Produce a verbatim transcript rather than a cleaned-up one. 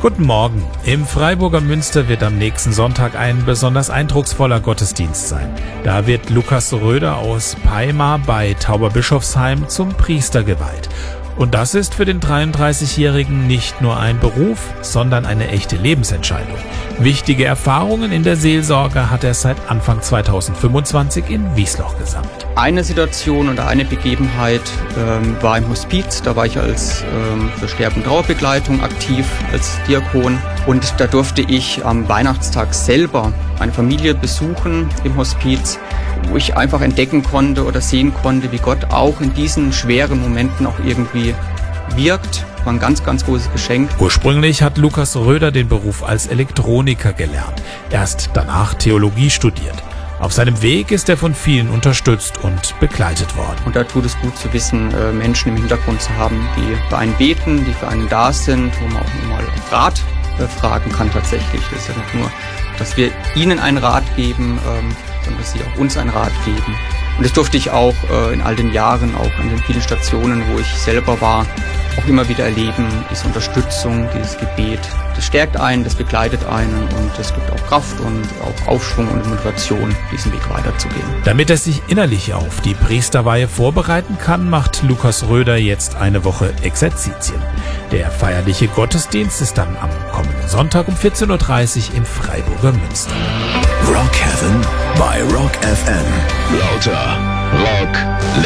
Guten Morgen. Im Freiburger Münster wird am nächsten Sonntag ein besonders eindrucksvoller Gottesdienst sein. Da wird Lukas Röder aus Peimar bei Tauberbischofsheim zum Priester geweiht. Und das ist für den dreiunddreißigjährigen nicht nur ein Beruf, sondern eine echte Lebensentscheidung. Wichtige Erfahrungen in der Seelsorge hat er seit Anfang zweitausendfünfundzwanzig in Wiesloch gesammelt. Eine Situation oder eine Begebenheit ähm, war im Hospiz. Da war ich als ähm, für Sterben- und Trauerbegleitung aktiv, als Diakon. Und da durfte ich am Weihnachtstag selber eine Familie besuchen im Hospiz, wo ich einfach entdecken konnte oder sehen konnte, wie Gott auch in diesen schweren Momenten auch irgendwie wirkt. War ein ganz, ganz großes Geschenk. Ursprünglich hat Lukas Röder den Beruf als Elektroniker gelernt, erst danach Theologie studiert. Auf seinem Weg ist er von vielen unterstützt und begleitet worden. Und da tut es gut zu wissen, Menschen im Hintergrund zu haben, die für einen beten, die für einen da sind, wo man auch mal Rat fragen kann tatsächlich. Das ist ja nicht nur, dass wir ihnen einen Rat geben, sondern dass sie auch uns einen Rat geben. Und das durfte ich auch in all den Jahren, auch an den vielen Stationen, wo ich selber war, auch immer wieder erleben, diese Unterstützung, dieses Gebet. Das stärkt einen, das begleitet einen und das gibt auch Kraft und auch Aufschwung und Motivation, diesen Weg weiterzugehen. Damit er sich innerlich auf die Priesterweihe vorbereiten kann, macht Lukas Röder jetzt eine Woche Exerzitien. Der feierliche Gottesdienst ist dann am kommenden Sonntag um vierzehn Uhr dreißig im Freiburger Münster. Rock Heaven bei Rock F M. Lauter Rock